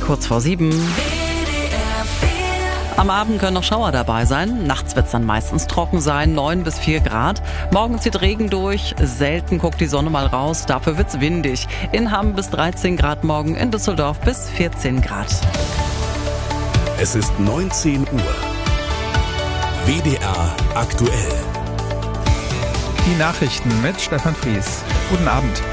kurz vor 7. Am Abend können noch Schauer dabei sein. Nachts wird es dann meistens trocken sein, 9 bis 4 Grad. Morgen zieht Regen durch, selten guckt die Sonne mal raus, dafür wird's windig. In Hamm bis 13 Grad morgen, in Düsseldorf bis 14 Grad. Es ist 19 Uhr. WDR aktuell. Die Nachrichten mit Stefan Fries. Guten Abend.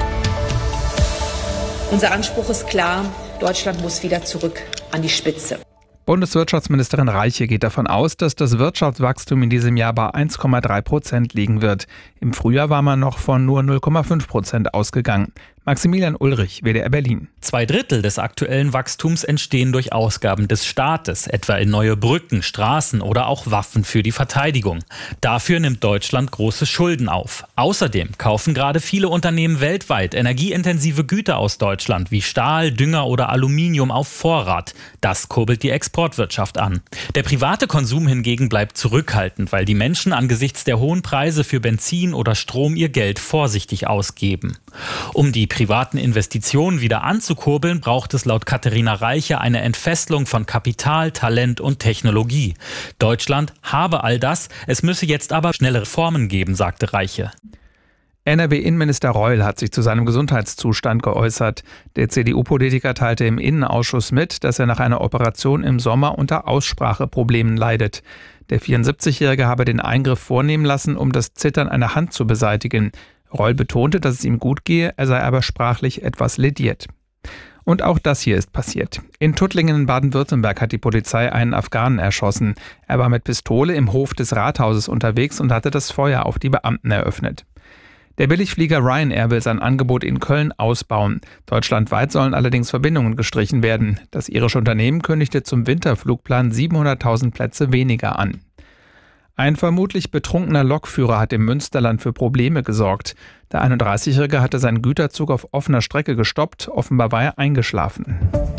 Unser Anspruch ist klar, Deutschland muss wieder zurück an die Spitze. Bundeswirtschaftsministerin Reiche geht davon aus, dass das Wirtschaftswachstum in diesem Jahr bei 1,3% liegen wird. Im Frühjahr war man noch von nur 0,5% ausgegangen. Maximilian Ulrich, WDR Berlin. 2/3 des aktuellen Wachstums entstehen durch Ausgaben des Staates, etwa in neue Brücken, Straßen oder auch Waffen für die Verteidigung. Dafür nimmt Deutschland große Schulden auf. Außerdem kaufen gerade viele Unternehmen weltweit energieintensive Güter aus Deutschland wie Stahl, Dünger oder Aluminium auf Vorrat. Das kurbelt die Exportwirtschaft an. Der private Konsum hingegen bleibt zurückhaltend, weil die Menschen angesichts der hohen Preise für Benzin oder Strom ihr Geld vorsichtig ausgeben. Um die privaten Investitionen wieder anzukurbeln, braucht es laut Katharina Reiche eine Entfesselung von Kapital, Talent und Technologie. Deutschland habe all das, es müsse jetzt aber schnelle Reformen geben, sagte Reiche. NRW-Innenminister Reul hat sich zu seinem Gesundheitszustand geäußert. Der CDU-Politiker teilte im Innenausschuss mit, dass er nach einer Operation im Sommer unter Ausspracheproblemen leidet. Der 74-Jährige habe den Eingriff vornehmen lassen, um das Zittern einer Hand zu beseitigen. Reul betonte, dass es ihm gut gehe, er sei aber sprachlich etwas lediert. Und auch das hier ist passiert. In Tuttlingen in Baden-Württemberg hat die Polizei einen Afghanen erschossen. Er war mit Pistole im Hof des Rathauses unterwegs und hatte das Feuer auf die Beamten eröffnet. Der Billigflieger Ryanair will sein Angebot in Köln ausbauen. Deutschlandweit sollen allerdings Verbindungen gestrichen werden. Das irische Unternehmen kündigte zum Winterflugplan 700.000 Plätze weniger an. Ein vermutlich betrunkener Lokführer hat im Münsterland für Probleme gesorgt. Der 31-Jährige hatte seinen Güterzug auf offener Strecke gestoppt, offenbar war er eingeschlafen.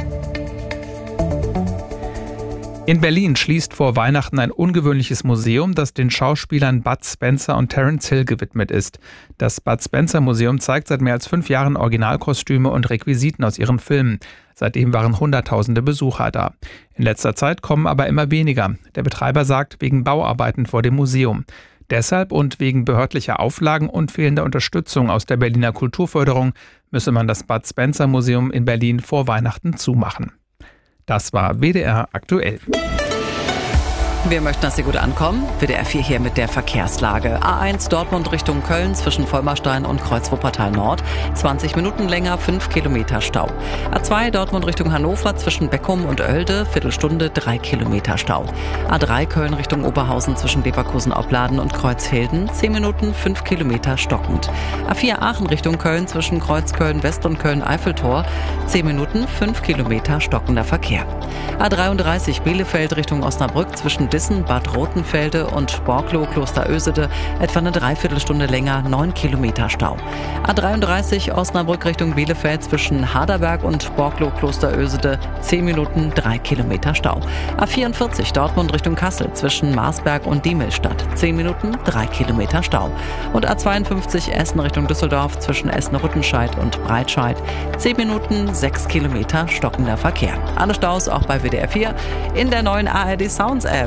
In Berlin schließt vor Weihnachten ein ungewöhnliches Museum, das den Schauspielern Bud Spencer und Terence Hill gewidmet ist. Das Bud Spencer Museum zeigt seit mehr als 5 Jahren Originalkostüme und Requisiten aus ihren Filmen. Seitdem waren Hunderttausende Besucher da. In letzter Zeit kommen aber immer weniger. Der Betreiber sagt, wegen Bauarbeiten vor dem Museum. Deshalb und wegen behördlicher Auflagen und fehlender Unterstützung aus der Berliner Kulturförderung müsse man das Bud Spencer Museum in Berlin vor Weihnachten zumachen. Das war WDR aktuell. Wir möchten, dass Sie gut ankommen. WDR 4 hier mit der Verkehrslage. A1 Dortmund Richtung Köln zwischen Vollmerstein und Kreuz-Wuppertal Nord. 20 Minuten länger, 5 Kilometer Stau. A2 Dortmund Richtung Hannover zwischen Beckum und Oelde. Viertelstunde, 3 Kilometer Stau. A3 Köln Richtung Oberhausen zwischen Leverkusen-Opladen und Kreuzhilden. 10 Minuten, 5 Kilometer stockend. A4 Aachen Richtung Köln zwischen Kreuzköln West und Köln-Eiffeltor. 10 Minuten, 5 Kilometer stockender Verkehr. A33 Bielefeld Richtung Osnabrück zwischen Dissen, Bad Rotenfelde und Borklow, Klosterösede etwa eine Dreiviertelstunde länger, 9 Kilometer Stau. A33 Osnabrück Richtung Bielefeld zwischen Haderberg und Borklow, Klosterösede 10 Minuten, 3 Kilometer Stau. A44 Dortmund Richtung Kassel zwischen Marsberg und Diemelstadt 10 Minuten, 3 Kilometer Stau. Und A52 Essen Richtung Düsseldorf zwischen Essen-Rüttenscheid und Breitscheid 10 Minuten, 6 Kilometer stockender Verkehr. Alle Staus auch bei WDR 4 in der neuen ARD Sounds App.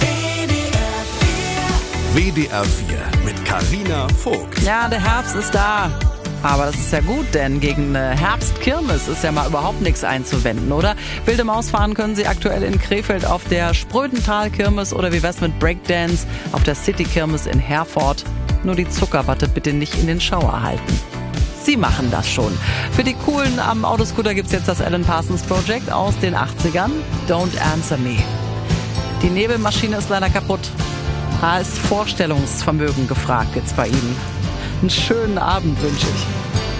WDR 4 mit Carina Vogt. Ja, der Herbst ist da. Aber das ist ja gut, denn gegen eine Herbstkirmes ist ja mal überhaupt nichts einzuwenden, oder? Wilde Maus fahren können Sie aktuell in Krefeld auf der Sprödental-Kirmes oder wie wär's mit Breakdance auf der City-Kirmes in Herford. Nur die Zuckerwatte bitte nicht in den Schauer halten. Sie machen das schon. Für die Coolen am Autoscooter gibt's jetzt das Alan Parsons Project aus den 80ern. Don't Answer Me. Die Nebelmaschine ist leider kaputt. Da ist Vorstellungsvermögen gefragt jetzt bei Ihnen. Einen schönen Abend wünsche ich.